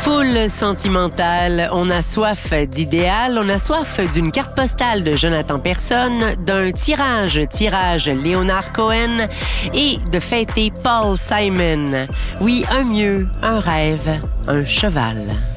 Foule sentimentale, on a soif d'idéal, on a soif d'une carte postale de Jonathan Persson, d'un tirage Léonard Cohen et de fêter Paul Simon. Oui, un mieux, un rêve, un cheval.